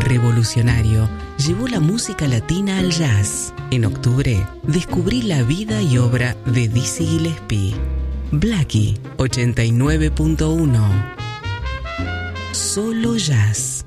revolucionario llevó la música latina al jazz. En octubre, descubrí la vida y obra de Dizzy Gillespie. Blackie 89.1. Solo jazz.